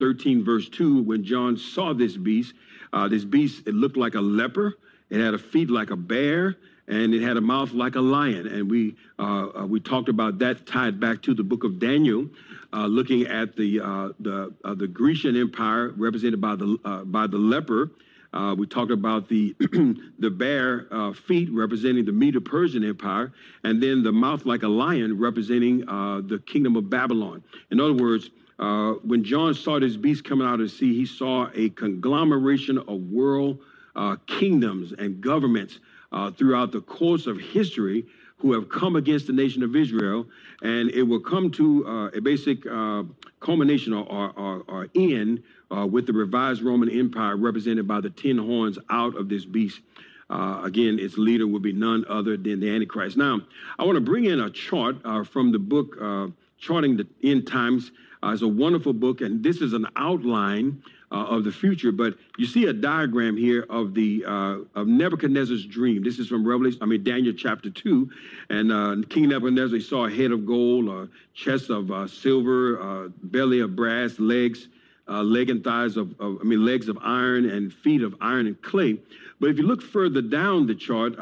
13, verse 2, when John saw this beast, it looked like a leper. It had a feet like a bear, and it had a mouth like a lion. And we talked about that, tied back to the book of Daniel, looking at the Grecian Empire represented by the leper. We talked about the the bear feet representing the Medo-Persian Empire, and then the mouth like a lion representing the kingdom of Babylon. In other words, when John saw this beast coming out of the sea, he saw a conglomeration of world kingdoms and governments throughout the course of history who have come against the nation of Israel, and it will come to a basic culmination or end with the revised Roman Empire represented by the 10 horns out of this beast. Again, its leader will be none other than the Antichrist. Now, I want to bring in a chart from the book Charting the End Times. It's a wonderful book, and this is an outline of the future. But you see a diagram here of of Nebuchadnezzar's dream. This is from Daniel chapter 2. And King Nebuchadnezzar saw a head of gold, a chest of silver, belly of brass, legs and thighs legs of iron and feet of iron and clay. But if you look further down the chart,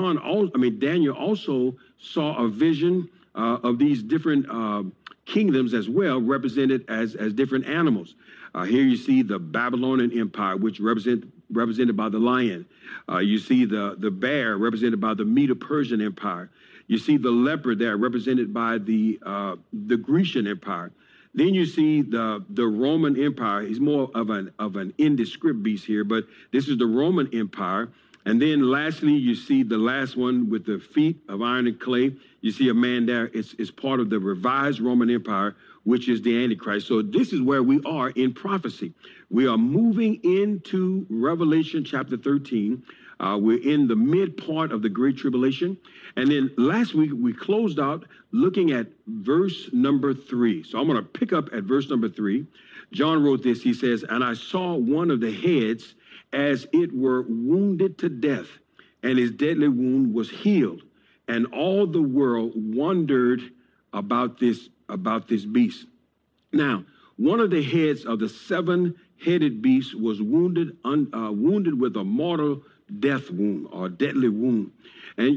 Daniel also saw a vision of these different kingdoms as well, represented as different animals. Here you see the Babylonian Empire, which represented by the lion. You see the bear, represented by the Medo-Persian Empire. You see the leopard there, represented by the Grecian Empire. Then you see the Roman Empire. He's more of an indescript beast here, but this is the Roman Empire. And then lastly, you see the last one with the feet of iron and clay. You see a man there. It's part of the revised Roman Empire, which is the Antichrist. So this is where we are in prophecy. We are moving into Revelation chapter 13. We're in the mid part of the Great Tribulation. And then last week, we closed out looking at verse number 3. So I'm going to pick up at verse number 3. John wrote this. He says, "And I saw one of the heads as it were wounded to death, and his deadly wound was healed. And all the world wondered about this beast." Now, one of the heads of the seven-headed beast was wounded with a mortal death wound or deadly wound. And,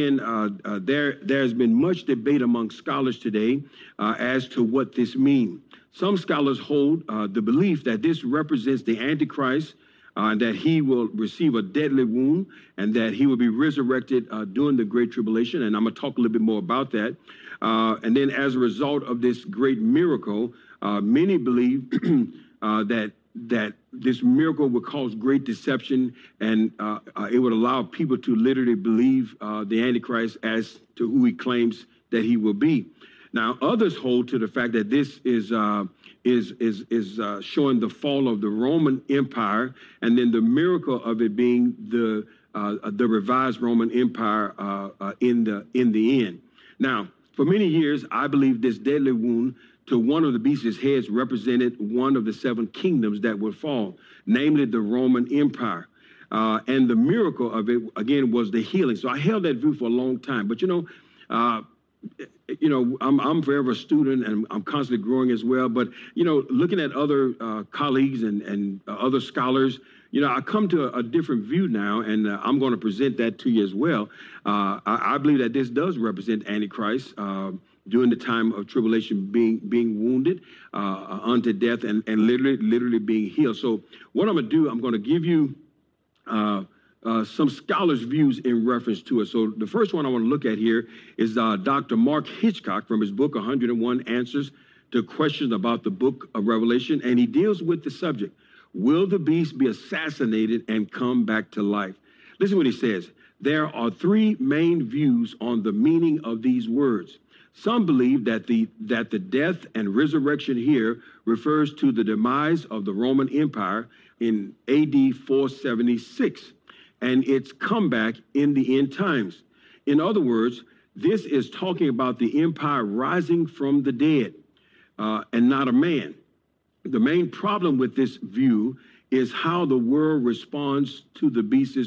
there's been much debate among scholars today as to what this means. Some scholars hold the belief that this represents the Antichrist, that he will receive a deadly wound and that he will be resurrected during the Great Tribulation. And I'm going to talk a little bit more about that. And then as a result of this great miracle, many believe that this miracle would cause great deception, and it would allow people to literally believe the Antichrist as to who he claims that he will be. Now, others hold to the fact that this is showing the fall of the Roman Empire, and then the miracle of it being the revised Roman Empire in the end. Now, for many years, I believe this deadly wound to one of the beast's heads represented one of the seven kingdoms that would fall, namely the Roman Empire. And the miracle of it, again, was the healing. So I held that view for a long time. But, I'm forever a student, and I'm constantly growing as well. But, looking at other colleagues and other scholars, I come to a different view now, and I'm going to present that to you as well. I believe that this does represent Antichrist during the time of tribulation, being wounded unto death and literally being healed. So what I'm going to do, I'm going to give you some scholars' views in reference to it. So the first one I want to look at here is Dr. Mark Hitchcock from his book, 101 Answers to Questions About the Book of Revelation. And he deals with the subject, will the beast be assassinated and come back to life? Listen what he says. There are three main views on the meaning of these words. Some believe that the death and resurrection here refers to the demise of the Roman Empire in AD 476 and its comeback in the end times. In other words, this is talking about the empire rising from the dead and not a man. The main problem with this view is how the world responds to the beast's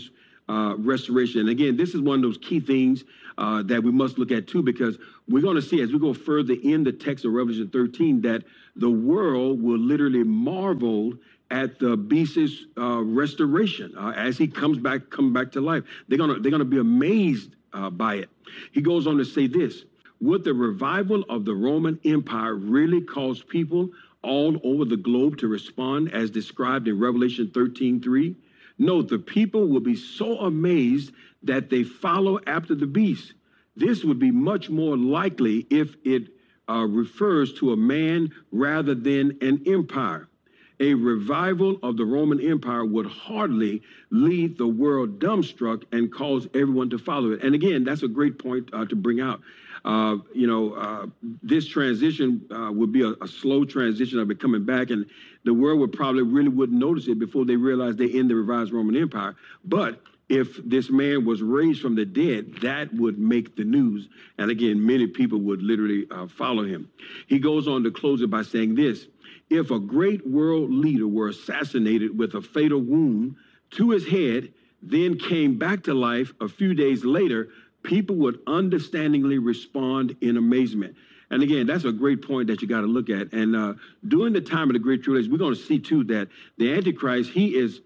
restoration. And again, this is one of those key things that we must look at too, because we're going to see as we go further in the text of Revelation 13 that the world will literally marvel at the beast's restoration as he come back to life. They're gonna be amazed by it. He goes on to say this: would the revival of the Roman Empire really cause people all over the globe to respond as described in Revelation 13:3? No, the people will be so amazed that they follow after the beast. This would be much more likely if it refers to a man rather than an empire. A revival of the Roman Empire would hardly leave the world dumbstruck and cause everyone to follow it. And again, that's a great point to bring out. This transition would be a slow transition of it coming back, and the world would probably really wouldn't notice it before they realized they in the revived Roman Empire. But if this man was raised from the dead, that would make the news. And again, many people would literally follow him. He goes on to close it by saying this: if a great world leader were assassinated with a fatal wound to his head, then came back to life a few days later, people would understandingly respond in amazement. And again, that's a great point that you got to look at. And during the time of the Great Tribulation, we're going to see too that the Antichrist, he's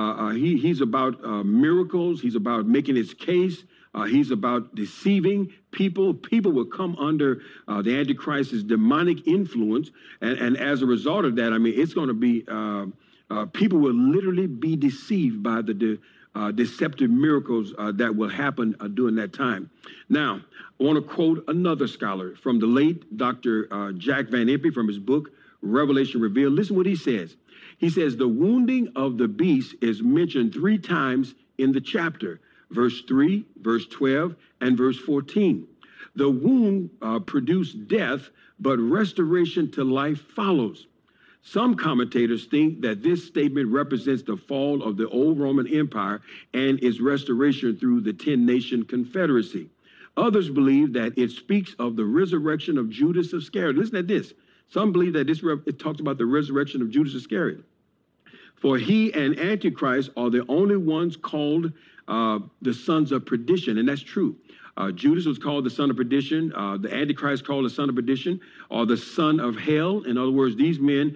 about miracles. He's about making his case. He's about deceiving people. People will come under the Antichrist's demonic influence. And as a result of that, I mean, it's going to be, people will literally be deceived by the deceptive miracles that will happen during that time. Now, I want to quote another scholar from the late Dr. Jack Van Impe from his book, Revelation Revealed. Listen what he says. He says, the wounding of the beast is mentioned 3 times in the chapter. Verse 3, verse 12, and verse 14. The wound produced death, but restoration to life follows. Some commentators think that this statement represents the fall of the old Roman Empire and its restoration through the 10-nation confederacy. Others believe that it speaks of the resurrection of Judas Iscariot. Listen to this. Some believe that it talks about the resurrection of Judas Iscariot. For he and Antichrist are the only ones called the sons of perdition, and that's true. Judas was called the son of perdition. The Antichrist called the son of perdition, or the son of hell. In other words, these men,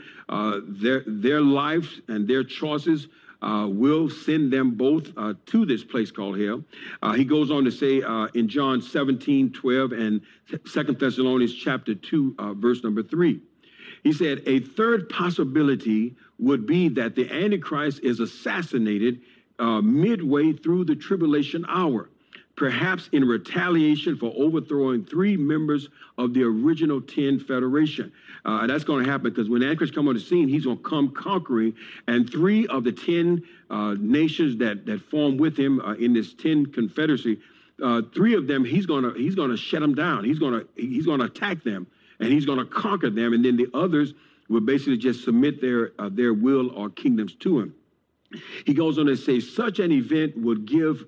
their lives and their choices will send them both to this place called hell. He goes on to say in John 17:12 and 2 Thessalonians chapter 2, verse number 3. He said, a third possibility would be that the Antichrist is assassinated midway through the tribulation hour, perhaps in retaliation for overthrowing 3 members of the original 10 federation. That's going to happen because when the Antichrist comes on the scene, he's going to come conquering, and 3 of the 10 nations that form with him in this 10 confederacy, 3 of them he's going to shut them down. He's going to attack them, and he's going to conquer them, and then the others will basically just submit their will or kingdoms to him. He goes on to say such an event would give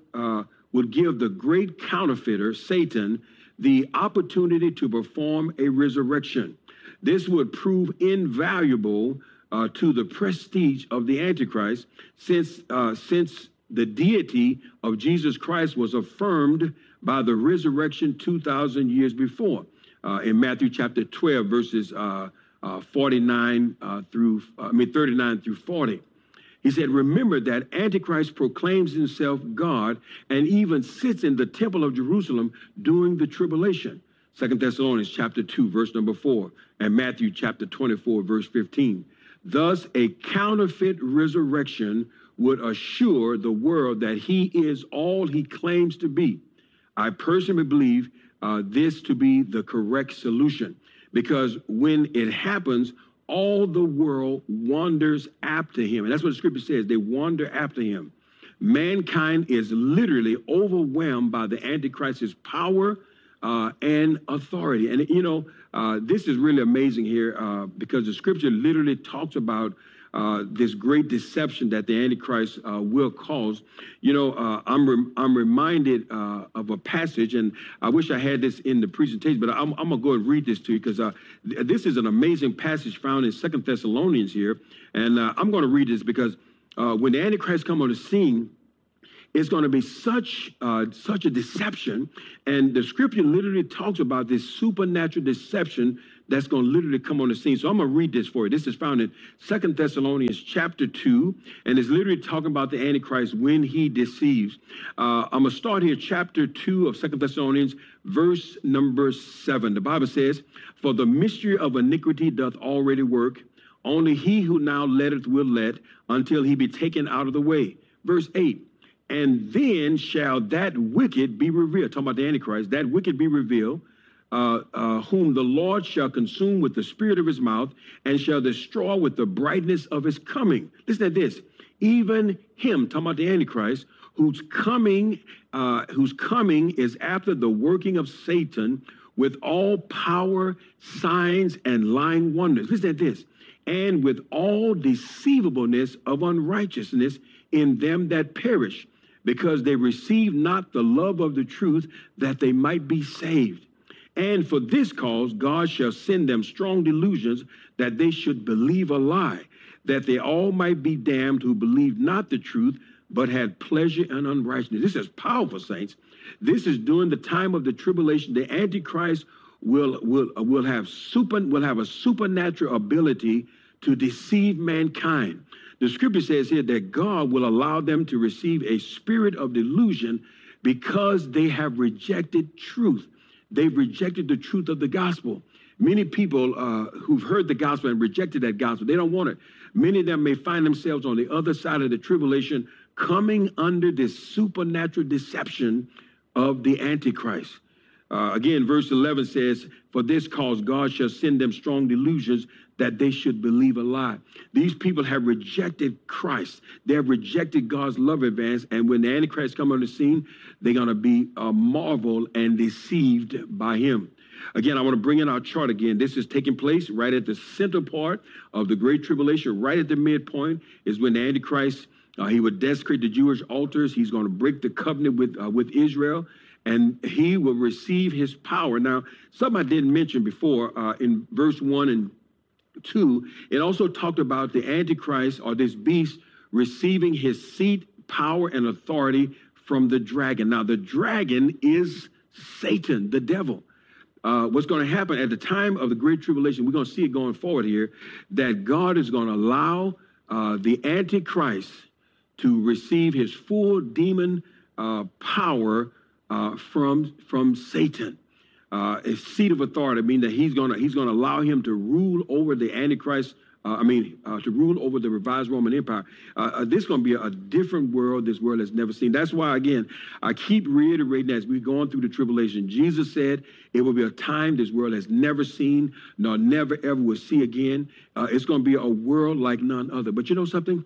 the great counterfeiter, Satan, the opportunity to perform a resurrection. This would prove invaluable to the prestige of the Antichrist, since the deity of Jesus Christ was affirmed by the resurrection 2,000 years before. In Matthew chapter 12, verses 39 through 40. He said, remember that Antichrist proclaims himself God and even sits in the temple of Jerusalem during the tribulation. 2 Thessalonians chapter 2, verse number 4, and Matthew chapter 24, verse 15. Thus, a counterfeit resurrection would assure the world that he is all he claims to be. I personally believe this to be the correct solution, because when it happens, all the world wanders after him. And that's what the scripture says. They wander after him. Mankind is literally overwhelmed by the Antichrist's power and authority. And, this is really amazing here because the scripture literally talks about this great deception that the Antichrist will cause. I'm reminded of a passage, and I wish I had this in the presentation, but I'm going to go and read this to you because this is an amazing passage found in 2 Thessalonians here. And I'm going to read this because when the Antichrist come on the scene, It's going to be such a deception. And the scripture literally talks about this supernatural deception that's going to literally come on the scene. So I'm going to read this for you. This is found in 2 Thessalonians chapter 2, and it's literally talking about the Antichrist when he deceives. I'm going to start here, chapter 2 of 2 Thessalonians, verse number 7. The Bible says, "For the mystery of iniquity doth already work. Only he who now letteth will let, until he be taken out of the way." Verse 8, "And then shall that wicked be revealed," talking about the Antichrist, "that wicked be revealed, whom the Lord shall consume with the spirit of his mouth, and shall destroy with the brightness of his coming." Listen to this. "Even him," talking about the Antichrist, whose coming is after the working of Satan with all power, signs, and lying wonders." Listen to this. "And with all deceivableness of unrighteousness in them that perish, because they receive not the love of the truth, that they might be saved. And for this cause God shall send them strong delusions, that they should believe a lie, that they all might be damned who believed not the truth, but had pleasure in unrighteousness." This is powerful, saints. This is during the time of the tribulation. The Antichrist will have a supernatural ability to deceive mankind. The scripture says here that God will allow them to receive a spirit of delusion because they have rejected truth. They've rejected the truth of the gospel. Many people who've heard the gospel and rejected that gospel, they don't want it. Many of them may find themselves on the other side of the tribulation, coming under this supernatural deception of the Antichrist. Again, verse 11 says, "For this cause God shall send them strong delusions, that they should believe a lie." These people have rejected Christ. They have rejected God's love advance. And when the Antichrist come on the scene, they're going to be marveled and deceived by him. Again, I want to bring in our chart again. This is taking place right at the center part of the Great Tribulation. Right at the midpoint is when the Antichrist, he would desecrate the Jewish altars. He's going to break the covenant with Israel, and he will receive his power. Now, something I didn't mention before, in verse 1 and 2, it also talked about the Antichrist, or this beast, receiving his seat, power, and authority from the dragon. Now, the dragon is Satan, the devil. What's going to happen at the time of the Great Tribulation, we're going to see it going forward here, that God is going to allow the Antichrist to receive his full demon power from Satan. A seat of authority, meaning that he's going to allow him to rule over the Antichrist. To rule over the revised Roman Empire. This is going to be a different world this world has never seen. That's why, again, I keep reiterating as we're going through the tribulation. Jesus said it will be a time this world has never seen, nor never ever will see again. It's going to be a world like none other. But you know something?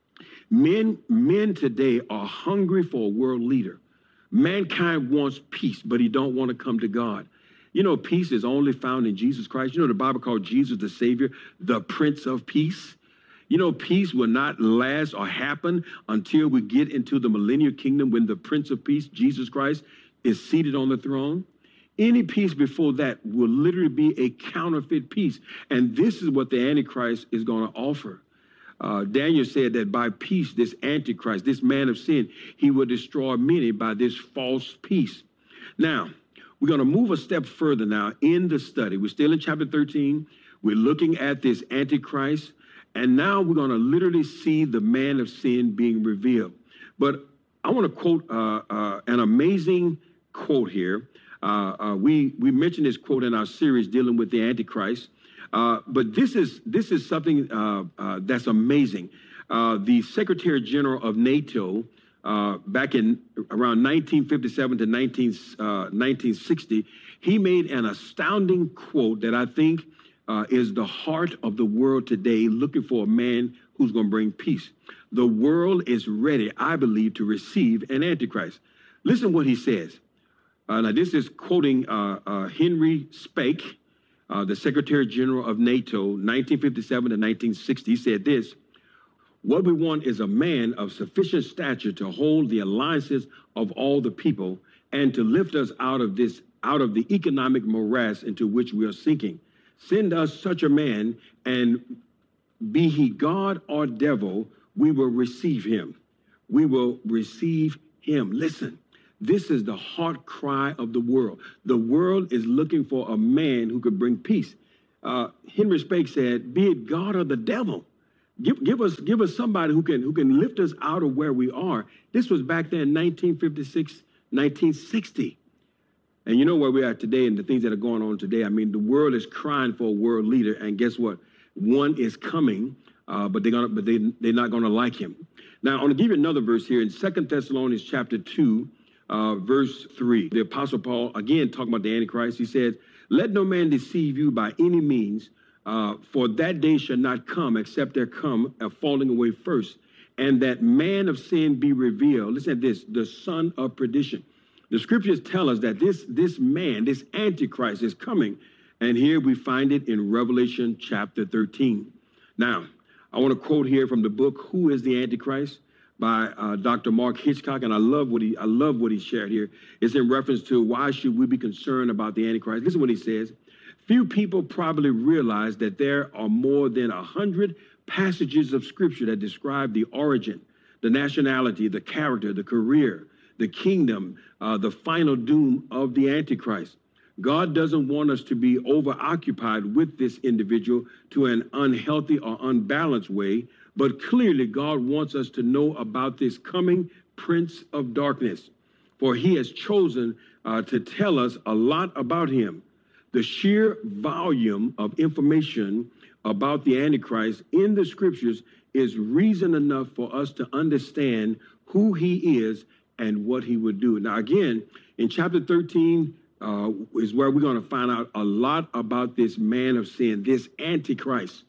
Men today are hungry for a world leader. Mankind wants peace, but he don't want to come to God. You know, peace is only found in Jesus Christ. You know, the Bible called Jesus the Savior, the Prince of Peace. You know, peace will not last or happen until we get into the millennial kingdom, when the Prince of Peace, Jesus Christ, is seated on the throne. Any peace before that will literally be a counterfeit peace. And this is what the Antichrist is going to offer. Daniel said that by peace, this Antichrist, this man of sin, he will destroy many by this false peace. Now, we're going to move a step further now in the study. We're still in chapter 13. We're looking at this Antichrist. And now we're going to literally see the man of sin being revealed. But I want to quote an amazing quote here. We mentioned this quote in our series dealing with the Antichrist. But this is something that's amazing. The Secretary General of NATO, back in around 1957 to 1960, he made an astounding quote that I think is the heart of the world today, looking for a man who's going to bring peace. The world is ready, I believe, to receive an Antichrist. Listen what he says. Now, this is quoting Henry Speck, the Secretary General of NATO, 1957 to 1960. He said this: "What we want is a man of sufficient stature to hold the alliances of all the people, and to lift us out of the economic morass into which we are sinking. Send us such a man, and be he God or devil, we will receive him. We will receive him. Listen, this is the heart cry of the world. The world is looking for a man who could bring peace. Henry Spake said, be it God or the devil, give us somebody who can lift us out of where we are. This was back then, 1956, 1960. And you know where we are today and the things that are going on today. I mean, the world is crying for a world leader, and guess what? One is coming, but they're not gonna like him. Now, I want to give you another verse here in 2 Thessalonians chapter 2, verse 3. The Apostle Paul, again, talking about the Antichrist, he says, let no man deceive you by any means, for that day shall not come except there come a falling away first, and that man of sin be revealed. Listen at this, the son of perdition. The scriptures tell us that this man, this Antichrist is coming, and here we find it in Revelation chapter 13. Now, I want to quote here from the book, Who is the Antichrist? By Dr. Mark Hitchcock, and I love what he shared here. It's in reference to why should we be concerned about the Antichrist. Listen to what he says. Few people probably realize that there are more than 100 passages of scripture that describe the origin, the nationality, the character, the career, the kingdom, the final doom of the Antichrist. God doesn't want us to be overoccupied with this individual to an unhealthy or unbalanced way, but clearly God wants us to know about this coming prince of darkness, for he has chosen to tell us a lot about him. The sheer volume of information about the Antichrist in the scriptures is reason enough for us to understand who he is and what he would do. Now, again, in chapter 13 is where we're going to find out a lot about this man of sin, this Antichrist,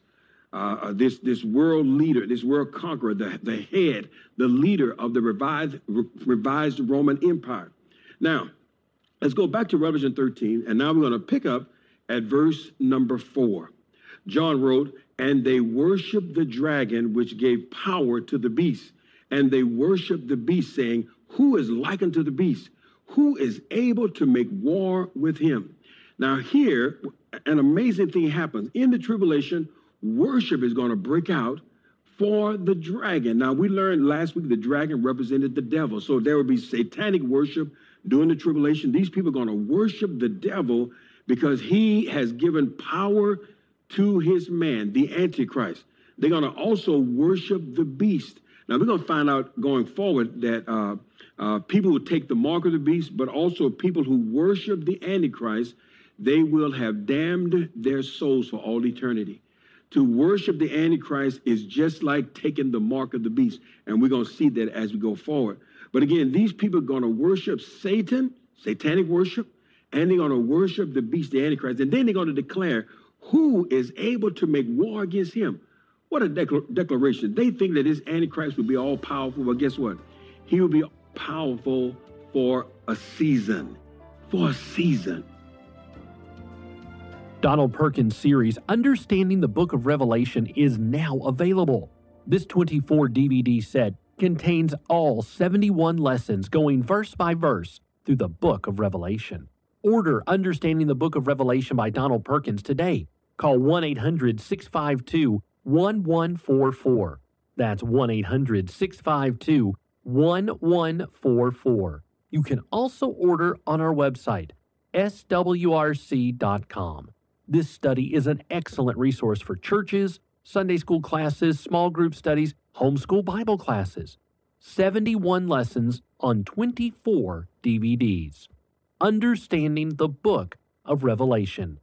this world leader, this world conqueror, the head, the leader of the revised Roman Empire. Now, let's go back to Revelation 13, and now we're going to pick up at verse number 4. John wrote, and they worshiped the dragon, which gave power to the beast. And they worshiped the beast, saying, who is like unto the beast? Who is able to make war with him? Now here, an amazing thing happens. In the tribulation, worship is going to break out for the dragon. Now, we learned last week the dragon represented the devil. So there will be satanic worship during the tribulation. These people are going to worship the devil because he has given power to his man, the Antichrist. They're going to also worship the beast. Now, we're going to find out going forward that people who take the mark of the beast, but also people who worship the Antichrist, they will have damned their souls for all eternity. To worship the Antichrist is just like taking the mark of the beast, and we're going to see that as we go forward. But again, these people are going to worship Satan, satanic worship, and they're going to worship the beast, the Antichrist, and then they're going to declare who is able to make war against him. What a declaration. They think that this Antichrist will be all powerful, but guess what? He will be powerful for a season. For a season. Donald Perkins' series, Understanding the Book of Revelation, is now available. This 24 DVD set contains all 71 lessons going verse by verse through the Book of Revelation. Order Understanding the Book of Revelation by Donald Perkins today. Call 1-800-652-1144. That's 1-800-652-1144. You can also order on our website, swrc.com. This study is an excellent resource for churches, Sunday school classes, small group studies, homeschool Bible classes. 71 lessons on 24 DVDs. Understanding the Book of Revelation.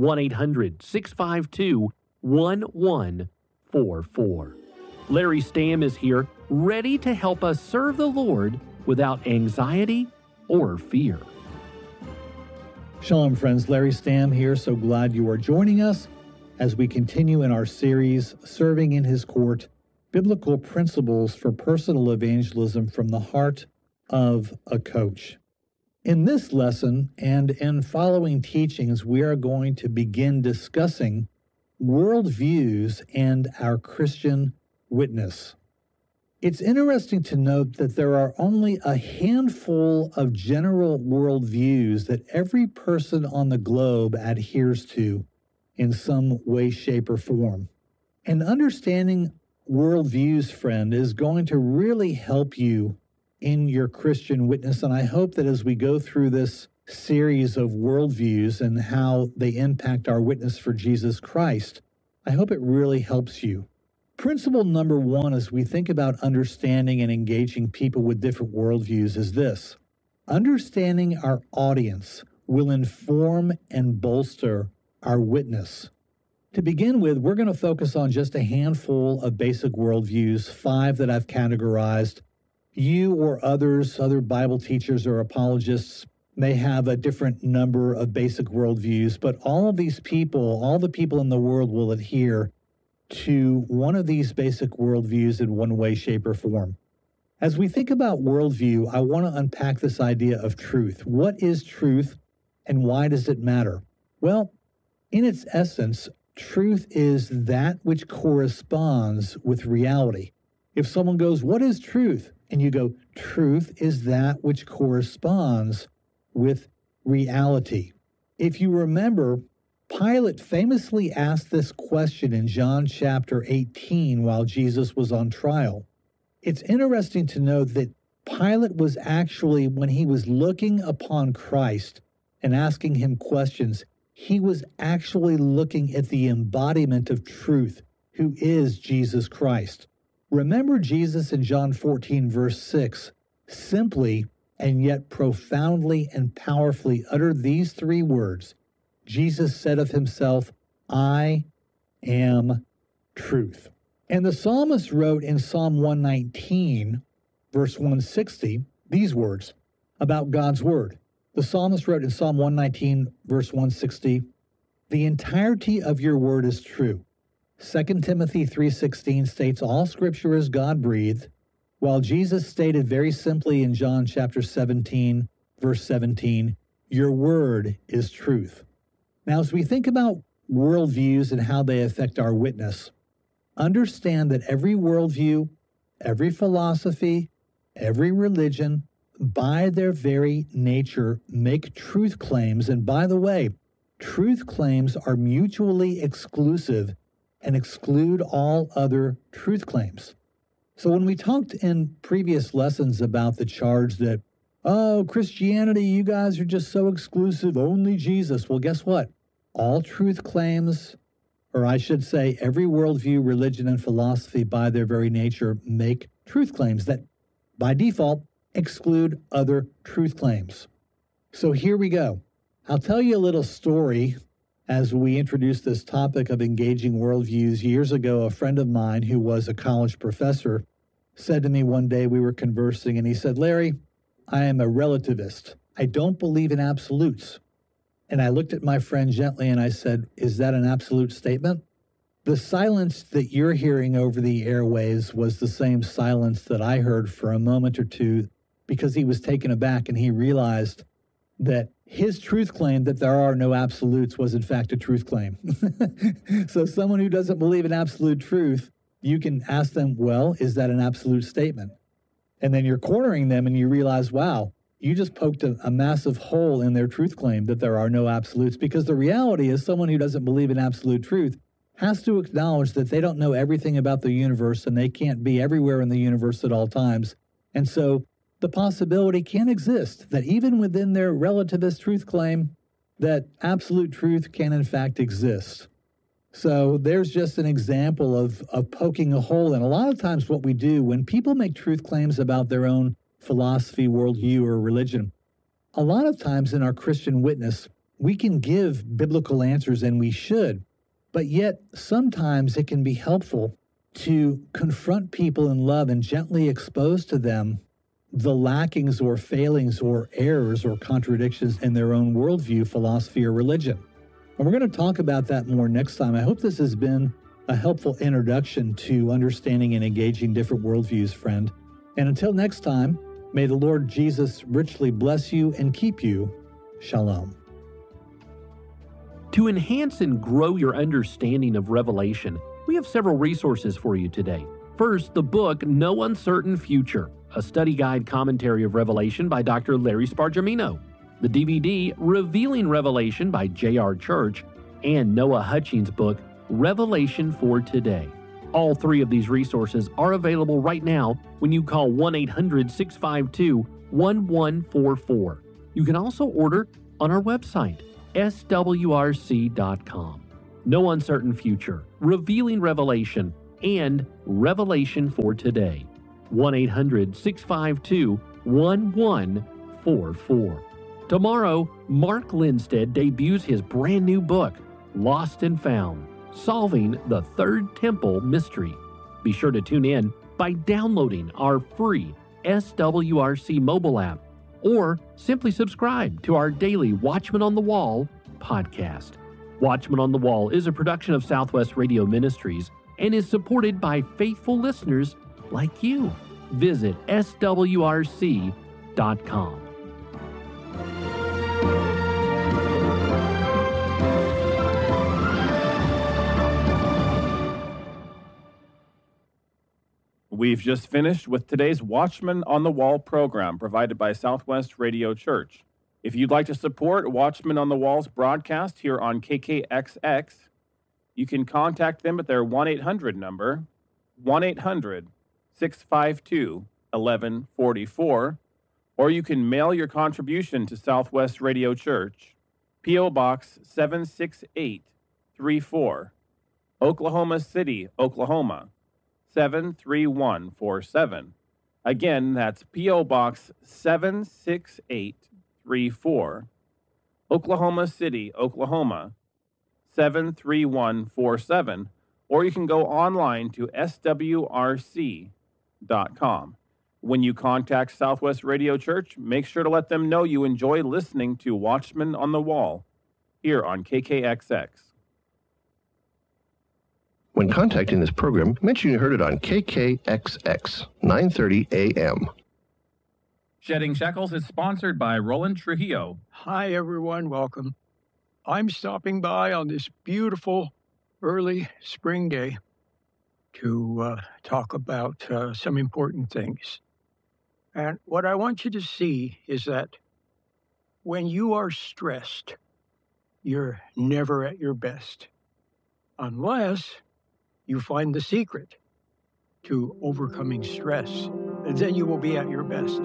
1-800-652-1144. Larry Stamm is here, ready to help us serve the Lord without anxiety or fear. Shalom, friends. Larry Stamm here. So glad you are joining us as we continue in our series, Serving in His Court, Biblical Principles for Personal Evangelism from the Heart of a Coach. In this lesson and in following teachings, we are going to begin discussing worldviews and our Christian witness. It's interesting to note that there are only a handful of general worldviews that every person on the globe adheres to in some way, shape, or form. And understanding worldviews, friend, is going to really help you in your Christian witness. And I hope that as we go through this series of worldviews and how they impact our witness for Jesus Christ, I hope it really helps you. Principle number one, as we think about understanding and engaging people with different worldviews, is this: understanding our audience will inform and bolster our witness. To begin with, we're going to focus on just a handful of basic worldviews, 5 that I've categorized. You or others, other Bible teachers or apologists, may have a different number of basic worldviews, but all of these people, all the people in the world will adhere to one of these basic worldviews in one way, shape, or form. As we think about worldview, I want to unpack this idea of truth. What is truth and why does it matter? Well, in its essence, truth is that which corresponds with reality. If someone goes, "What is truth?" and you go, "Truth is that which corresponds with reality." If you remember, Pilate famously asked this question in John chapter 18 while Jesus was on trial. It's interesting to note that Pilate was actually, when he was looking upon Christ and asking him questions, he was actually looking at the embodiment of truth, who is Jesus Christ. Remember Jesus in John 14, verse 6, simply and yet profoundly and powerfully uttered these 3 words. Jesus said of himself, "I am truth." And the psalmist wrote in Psalm 119, verse 160, these words about God's word. The psalmist wrote in Psalm 119, verse 160, "The entirety of your word is true." 2 Timothy 3:16 states all scripture is God-breathed, while Jesus stated very simply in John chapter 17, verse 17, "Your word is truth." Now, as we think about worldviews and how they affect our witness, understand that every worldview, every philosophy, every religion, by their very nature, make truth claims. And by the way, truth claims are mutually exclusive and exclude all other truth claims. So when we talked in previous lessons about the charge that, "Oh, Christianity, you guys are just so exclusive, only Jesus." Well, guess what? All truth claims, or I should say every worldview, religion, and philosophy by their very nature make truth claims that by default exclude other truth claims. So here we go. I'll tell you a little story as we introduce this topic of engaging worldviews. Years ago, a friend of mine who was a college professor said to me one day, we were conversing, and he said, "Larry, I am a relativist. I don't believe in absolutes." And I looked at my friend gently and I said, "Is that an absolute statement?" The silence that you're hearing over the airwaves was the same silence that I heard for a moment or two, because he was taken aback and he realized that his truth claim that there are no absolutes was in fact a truth claim. So someone who doesn't believe in absolute truth, you can ask them, "Well, is that an absolute statement?" And then you're cornering them and you realize, wow, you just poked a massive hole in their truth claim that there are no absolutes, because the reality is someone who doesn't believe in absolute truth has to acknowledge that they don't know everything about the universe and they can't be everywhere in the universe at all times. And so the possibility can exist that even within their relativist truth claim, that absolute truth can in fact exist. So there's just an example of poking a hole. And a lot of times what we do when people make truth claims about their own philosophy, worldview, or religion, a lot of times in our Christian witness, we can give biblical answers, and we should, but yet sometimes it can be helpful to confront people in love and gently expose to them the lackings or failings or errors or contradictions in their own worldview, philosophy, or religion. And we're going to talk about that more next time. I hope this has been a helpful introduction to understanding and engaging different worldviews, friend. And until next time, may the Lord Jesus richly bless you and keep you. Shalom. To enhance and grow your understanding of Revelation, we have several resources for you today. First, the book No Uncertain Future, a study guide commentary of Revelation by Dr. Larry Spargimino. The DVD Revealing Revelation by J.R. Church, and Noah Hutchings' book Revelation for Today. All three of these resources are available right now when you call 1-800-652-1144. You can also order on our website, swrc.com. No Uncertain Future, Revealing Revelation, and Revelation for Today. 1-800-652-1144. Tomorrow, Mark Lindstead debuts his brand new book, Lost and Found, Solving the Third Temple Mystery. Be sure to tune in by downloading our free SWRC mobile app or simply subscribe to our daily Watchman on the Wall podcast. Watchman on the Wall is a production of Southwest Radio Ministries and is supported by faithful listeners like you. Visit swrc.com. We've just finished with today's Watchman on the Wall program provided by Southwest Radio Church. If you'd like to support Watchman on the Wall's broadcast here on KKXX, you can contact them at their 1-800 number, 1-800-652-1144, or you can mail your contribution to Southwest Radio Church, P.O. Box 76834, Oklahoma City, Oklahoma 73147. Again, that's P.O. Box 76834, Oklahoma City, Oklahoma 73147. Or you can go online to swrc.com. When you contact Southwest Radio Church, make sure to let them know you enjoy listening to Watchman on the Wall here on KKXX. When contacting this program, mention you heard it on KKXX, 930 AM. Shedding Shekels is sponsored by Roland Trujillo. Hi, everyone. Welcome. I'm stopping by on this beautiful early spring day to talk about some important things. And what I want you to see is that when you are stressed, you're never at your best, unless you find the secret to overcoming stress, and then you will be at your best.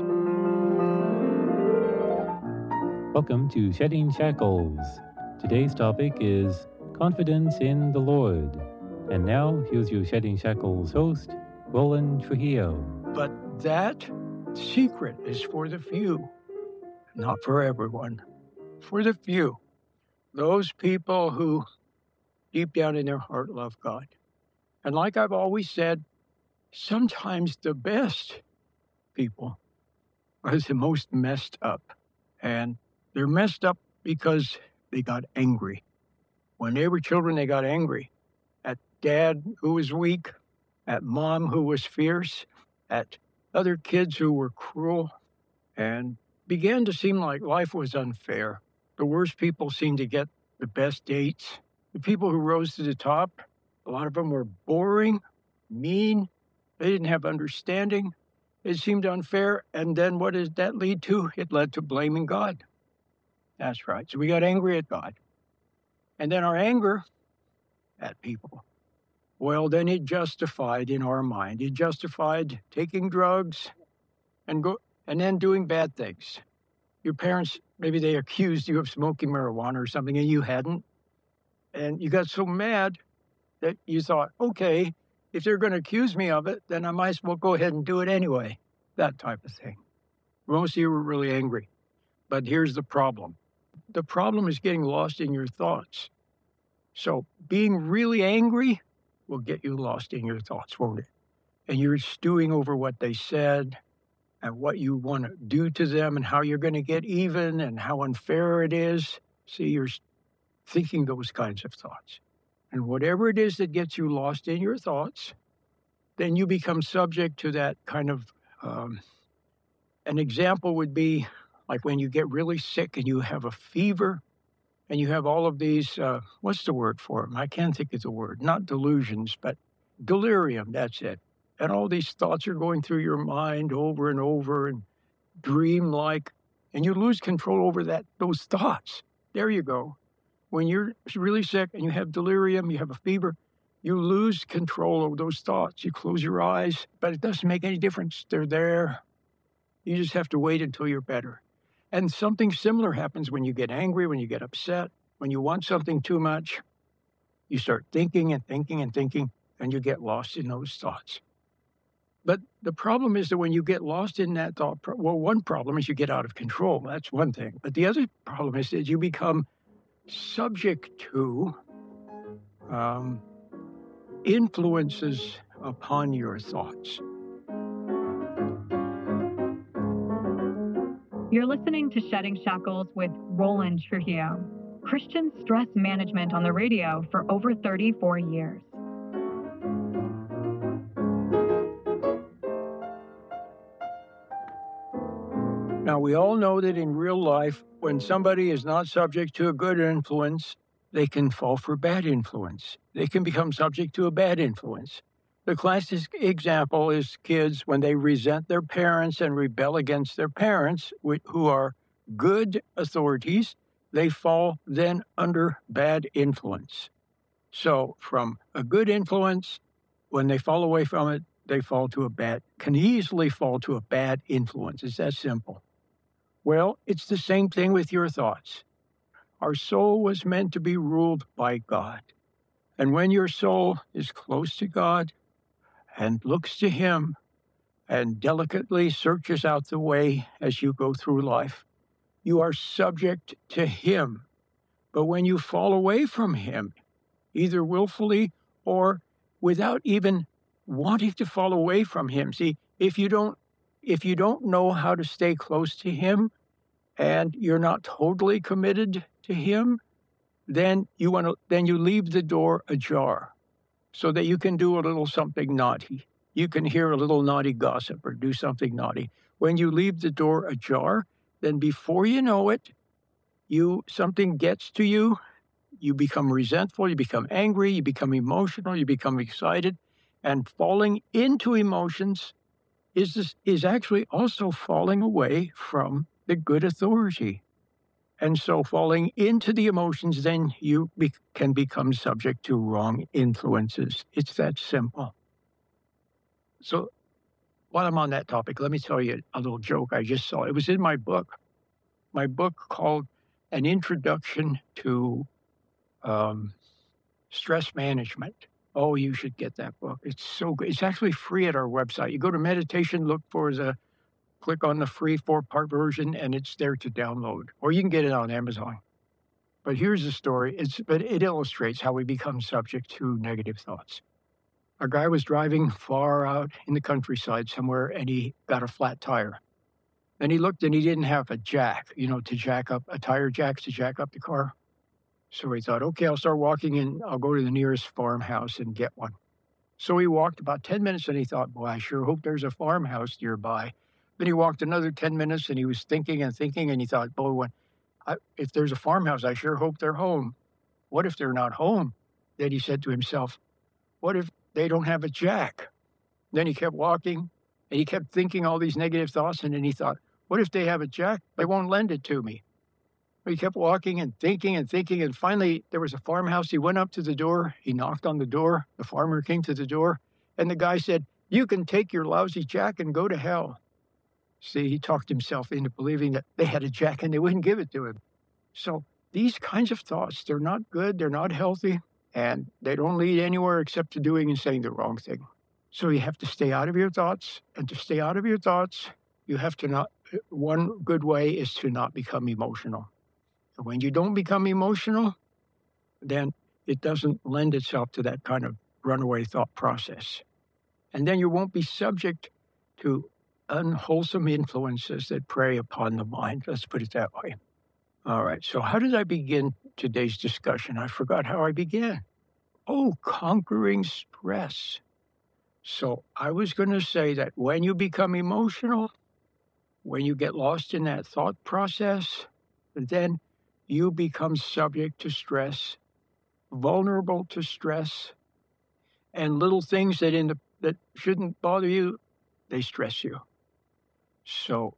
Welcome to Shedding Shackles. Today's topic is confidence in the Lord. And now, here's your Shedding Shackles host, Roland Trujillo. But that secret is for the few, not for everyone. For the few. Those people who deep down in their heart love God. And like I've always said, sometimes the best people are the most messed up. And they're messed up because they got angry. When they were children, they got angry at dad who was weak, at mom who was fierce, at other kids who were cruel, and began to seem like life was unfair. The worst people seemed to get the best dates. The people who rose to the top, a lot of them were boring, mean. They didn't have understanding. It seemed unfair. And then what did that lead to? It led to blaming God. That's right. So we got angry at God. And then our anger at people, well, then it justified in our mind. It justified taking drugs and then doing bad things. Your parents, maybe they accused you of smoking marijuana or something, and you hadn't. And you got so mad that you thought, okay, if they're going to accuse me of it, then I might as well go ahead and do it anyway. That type of thing. Most of you were really angry. But here's the problem. The problem is getting lost in your thoughts. So being really angry will get you lost in your thoughts, won't it? And you're stewing over what they said and what you want to do to them and how you're going to get even and how unfair it is. See, you're thinking those kinds of thoughts. And whatever it is that gets you lost in your thoughts, then you become subject to that kind of, an example would be like when you get really sick and you have a fever and you have all of these, what's the word for them? I can't think of the word. Not delusions, but delirium, that's it. And all these thoughts are going through your mind over and over and dream-like, and you lose control over those thoughts. There you go. When you're really sick and you have delirium, you have a fever, you lose control over those thoughts. You close your eyes, but it doesn't make any difference. They're there. You just have to wait until you're better. And something similar happens when you get angry, when you get upset, when you want something too much. You start thinking and thinking and thinking, and you get lost in those thoughts. But the problem is that when you get lost in that thought, one problem is you get out of control. That's one thing. But the other problem is that you become subject to influences upon your thoughts. You're listening to Shedding Shackles with Roland Trujillo, Christian stress management on the radio for over 34 years. Now, we all know that in real life, when somebody is not subject to a good influence, they can fall for bad influence. They can become subject to a bad influence. The classic example is kids when they resent their parents and rebel against their parents, who are good authorities. They fall then under bad influence. So from a good influence, when they fall away from it, they can easily fall to a bad influence. It's that simple. Well, it's the same thing with your thoughts. Our soul was meant to be ruled by God. And when your soul is close to God and looks to Him and delicately searches out the way as you go through life, you are subject to Him. But when you fall away from Him, either willfully or without even wanting to fall away from Him. See, if you don't know how to stay close to Him and you're not totally committed to Him, then you leave the door ajar so that you can do a little something naughty. You can hear a little naughty gossip or do something naughty. When you leave the door ajar, then before you know it, something gets to you. You become resentful, you become angry, you become emotional, you become excited, and falling into emotions is actually also falling away from the good authority. And so falling into the emotions, then you can become subject to wrong influences. It's that simple. So while I'm on that topic, let me tell you a little joke I just saw. It was in my book called An Introduction to Stress Management. Oh, you should get that book. It's so good. It's actually free at our website. You go to meditation, click on the free 4-part version, and it's there to download. Or you can get it on Amazon. But here's the story. It illustrates how we become subject to negative thoughts. A guy was driving far out in the countryside somewhere, and he got a flat tire. Then he looked, and he didn't have a jack, to jack up, a tire jack to jack up the car. So he thought, okay, I'll start walking, and I'll go to the nearest farmhouse and get one. So he walked about 10 minutes, and he thought, boy, I sure hope there's a farmhouse nearby. Then he walked another 10 minutes, and he was thinking and thinking, and he thought, boy, if there's a farmhouse, I sure hope they're home. What if they're not home? Then he said to himself, what if they don't have a jack? Then he kept walking, and he kept thinking all these negative thoughts, and then he thought, what if they have a jack? They won't lend it to me. He kept walking and thinking, and finally there was a farmhouse. He went up to the door. He knocked on the door. The farmer came to the door, and the guy said, you can take your lousy jack and go to hell. See, he talked himself into believing that they had a jack and they wouldn't give it to him. So these kinds of thoughts, they're not good, they're not healthy, and they don't lead anywhere except to doing and saying the wrong thing. So you have to stay out of your thoughts, and to stay out of your thoughts, you have to one good way is to not become emotional. And when you don't become emotional, then it doesn't lend itself to that kind of runaway thought process. And then you won't be subject to unwholesome influences that prey upon the mind. Let's put it that way. All right, so how did I begin today's discussion? I forgot how I began. Oh, conquering stress. So I was going to say that when you become emotional, when you get lost in that thought process, then you become subject to stress, vulnerable to stress, and little things that shouldn't bother you, they stress you. So,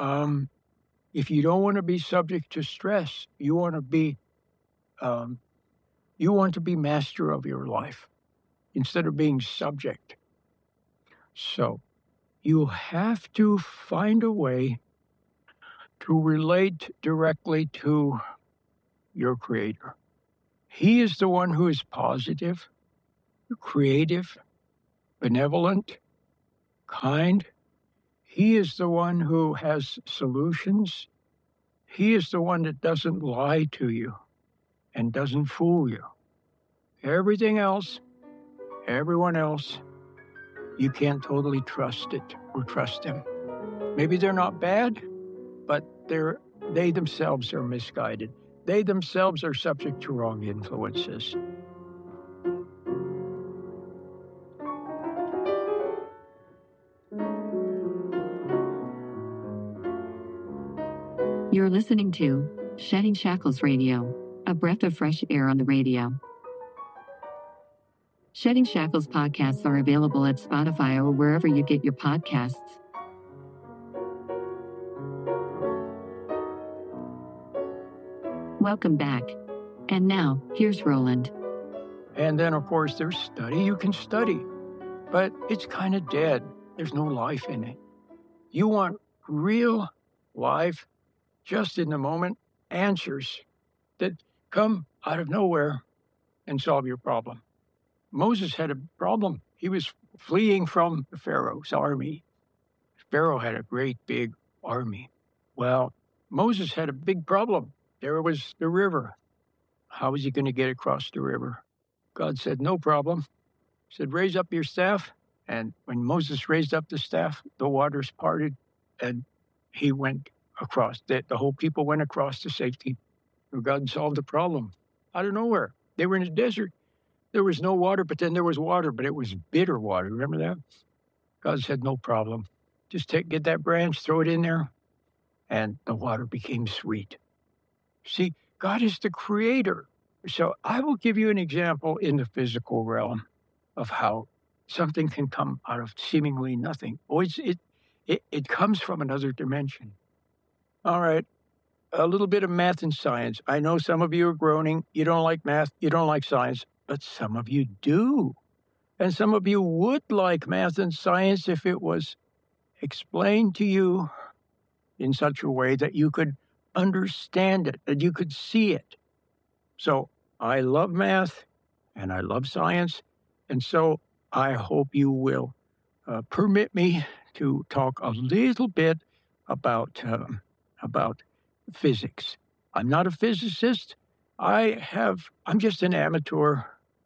if you don't want to be subject to stress, you want to be master of your life. instead of being subject. So you have to find a way to relate directly to your Creator. He is the one who is positive, creative, benevolent, kind. He is the one who has solutions. He is the one that doesn't lie to you and doesn't fool you. Everything else, everyone else, you can't totally trust it or trust them. Maybe they're not bad, but they themselves are misguided. They themselves are subject to wrong influences. You're listening to Shedding Shackles Radio, a breath of fresh air on the radio. Shedding Shackles podcasts are available at Spotify or wherever you get your podcasts. Welcome back. And now, here's Roland. And then, of course, there's study. You can study, but it's kind of dead. There's no life in it. You want real life, just in the moment, answers that come out of nowhere and solve your problem. Moses had a problem. He was fleeing from Pharaoh's army. Pharaoh had a great big army. Well, Moses had a big problem. There was the river. How was he going to get across the river? God said, no problem. He said, raise up your staff. And when Moses raised up the staff, the waters parted and he went across. The whole people went across to safety. God solved the problem out of nowhere. They were in a desert. There was no water, but then there was water, but it was bitter water. Remember that? God said, no problem. Just get that branch, throw it in there, and the water became sweet. See, God is the creator. So I will give you an example in the physical realm of how something can come out of seemingly nothing. Oh, it comes from another dimension. All right, a little bit of math and science. I know some of you are groaning. You don't like math, you don't like science, but some of you do. And some of you would like math and science if it was explained to you in such a way that you could understand it, that you could see it. So I love math and I love science. And so I hope you will permit me to talk a little bit about physics. I'm not a physicist. I'm just an amateur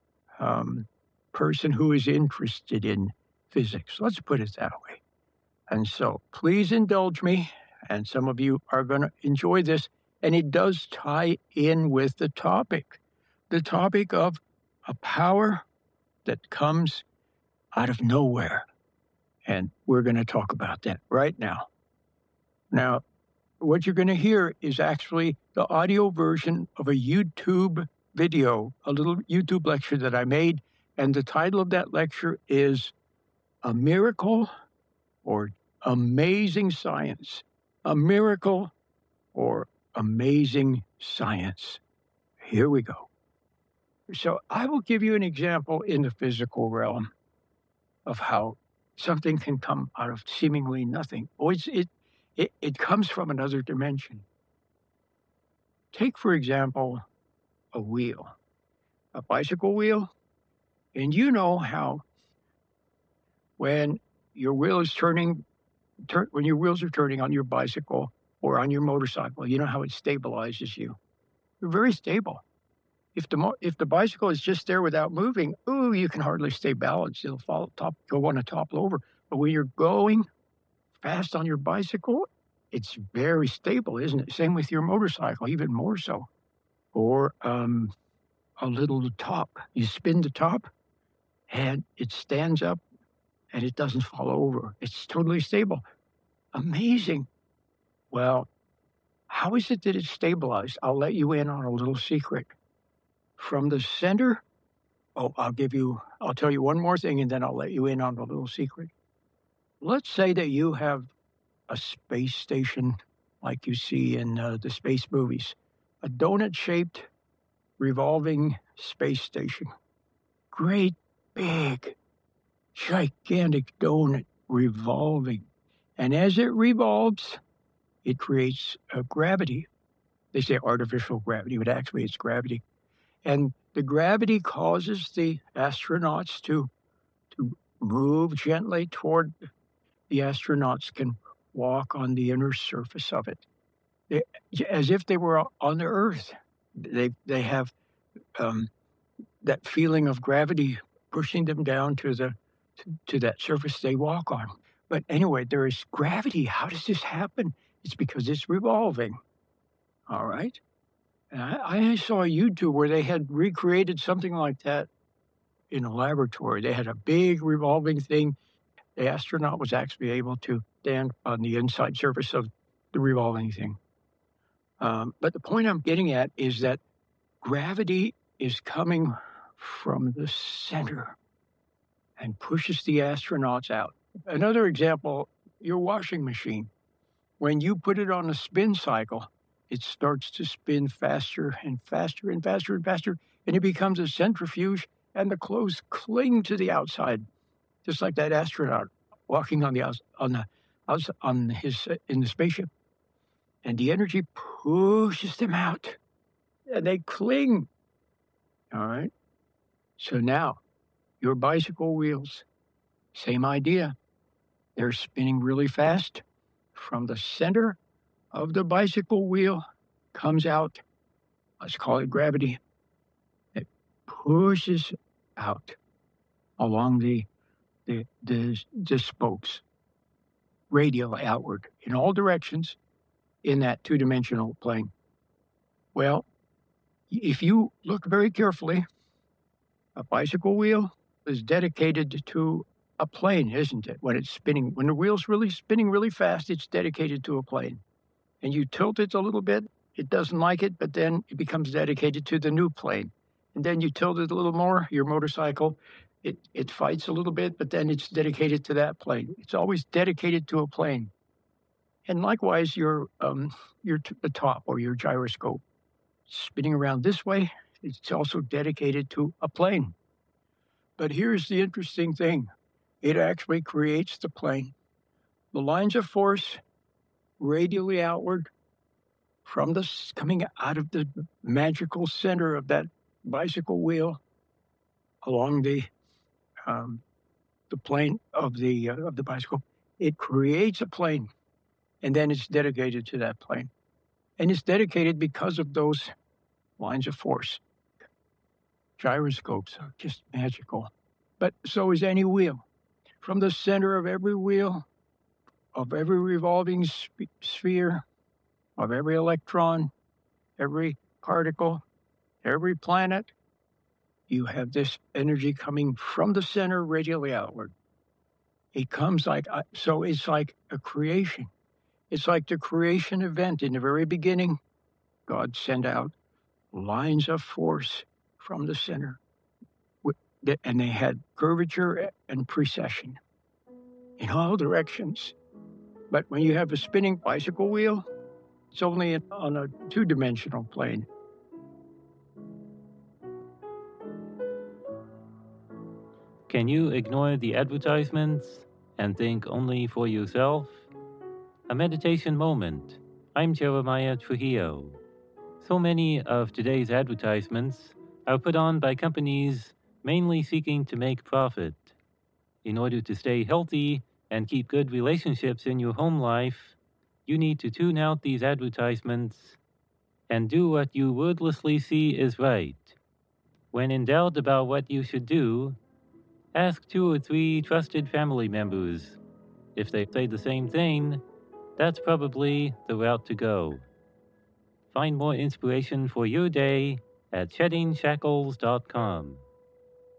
person who is interested in physics. Let's put it that way. And so please indulge me. And some of you are going to enjoy this. And it does tie in with the topic of a power that comes out of nowhere. And we're going to talk about that right now. Now, what you're going to hear is actually the audio version of a YouTube video, a little YouTube lecture that I made. And the title of that lecture is A Miracle or Amazing Science. A miracle or amazing science. Here we go. So I will give you an example in the physical realm of how something can come out of seemingly nothing. Oh, it comes from another dimension. Take, for example, a wheel, a bicycle wheel. And you know how when your wheel is turning, when your wheels are turning on your bicycle or on your motorcycle, you know how it stabilizes you. You're very stable. If the bicycle is just there without moving, you can hardly stay balanced. You'll want to topple over. But when you're going fast on your bicycle, it's very stable, isn't it? Same with your motorcycle, even more so. Or a little top. You spin the top, and it stands up, and it doesn't fall over. It's totally stable. Amazing. Well, how is it that it's stabilized? I'll let you in on a little secret. From the center, I'll tell you one more thing, and then I'll let you in on a little secret. Let's say that you have a space station like you see in the space movies, a donut-shaped revolving space station. Great big, gigantic donut revolving. And as it revolves, it creates a gravity. They say artificial gravity, but actually it's gravity. And the gravity causes the astronauts to move gently toward the astronauts can walk on the inner surface of it, as if they were on the Earth. They have that feeling of gravity pushing them down to that surface they walk on. But anyway, there is gravity. How does this happen? It's because it's revolving. All right? And I saw a YouTube where they had recreated something like that in a laboratory. They had a big revolving thing. The astronaut was actually able to stand on the inside surface of the revolving thing. But the point I'm getting at is that gravity is coming from the center and pushes the astronauts out. Another example, your washing machine. When you put it on a spin cycle, it starts to spin faster and faster and faster and faster, and it becomes a centrifuge, and the clothes cling to the outside, just like that astronaut walking in the spaceship. And the energy pushes them out, and they cling. All right? So now, your bicycle wheels, same idea. They're spinning really fast. From the center of the bicycle wheel comes out, let's call it gravity. It pushes out along the spokes, radial outward, in all directions in that two-dimensional plane. Well, if you look very carefully, a bicycle wheel is dedicated to a plane, isn't it? When it's spinning, when the wheel's really spinning really fast, it's dedicated to a plane. And you tilt it a little bit, it doesn't like it, but then it becomes dedicated to the new plane. And then you tilt it a little more, your motorcycle, it fights a little bit, but then it's dedicated to that plane. It's always dedicated to a plane. And likewise, the top or your gyroscope, spinning around this way, it's also dedicated to a plane. But here's the interesting thing. It actually creates the plane. The lines of force radially outward coming out of the magical center of that bicycle wheel along the plane of the bicycle. It creates a plane, and then it's dedicated to that plane. And it's dedicated because of those lines of force. Gyroscopes are just magical. But so is any wheel. From the center of every wheel, of every revolving sphere, of every electron, every particle, every planet, you have this energy coming from the center radially outward. It comes so it's like a creation. It's like the creation event. In the very beginning, God sent out lines of force from the center. And they had curvature and precession in all directions. But when you have a spinning bicycle wheel, it's only on a two-dimensional plane. Can you ignore the advertisements and think only for yourself? A meditation moment. I'm Jeremiah Trujillo. So many of today's advertisements are put on by companies mainly seeking to make profit. In order to stay healthy and keep good relationships in your home life, you need to tune out these advertisements and do what you wordlessly see is right. When in doubt about what you should do, ask 2 or 3 trusted family members. If they say the same thing, that's probably the route to go. Find more inspiration for your day at SheddingShackles.com.